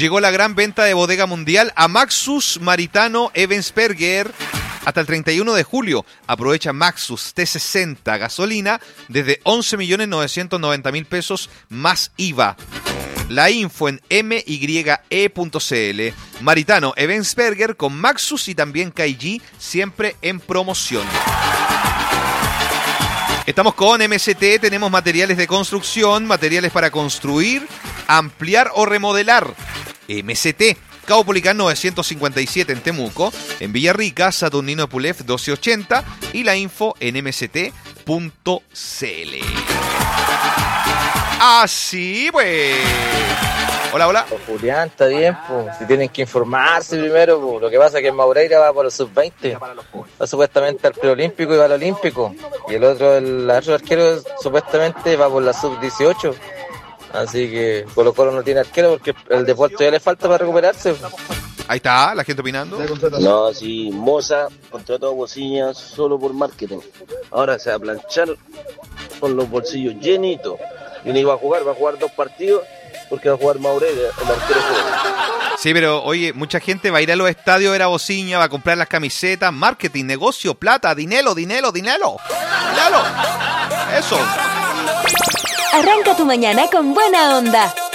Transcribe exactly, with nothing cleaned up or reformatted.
Llegó la gran venta de Bodega Mundial a Maxus Maritano Ebensperger hasta el treinta y uno de julio. Aprovecha Maxus T sesenta gasolina desde once millones novecientos noventa mil pesos más I V A. La info en m y e punto c l. Maritano Ebensperger con Maxus y también K G, siempre en promoción. Estamos con M C T, tenemos materiales de construcción, materiales para construir, ampliar o remodelar. M C T, Caupolicán novecientos cincuenta y siete en Temuco, en Villarrica, Saturnino Pulef doce ochenta y la info en m c t punto c l. Así pues. Hola, hola. Oh, Julián, está bien, pues. Si tienen que informarse primero, pues. Lo que pasa es que Maureira va por el sub veinte. Va supuestamente al preolímpico y va al olímpico. Y el otro, el otro arquero, supuestamente va por la sub dieciocho. Así que Colo Colo no tiene arquero porque el deporte ya le falta para recuperarse. Ahí está, la gente opinando. No, si Moza contrató a Bociña solo por marketing. Ahora se va a planchar con los bolsillos llenitos. Y no iba a jugar, va a jugar dos partidos porque va a jugar Maureira, el arquero joven. Sí, pero oye, mucha gente va a ir a los estadios, era Bociña, va a comprar las camisetas, marketing, negocio, plata, dinero, dinero, dinero. Dinero. Eso. Arranca tu mañana con buena onda.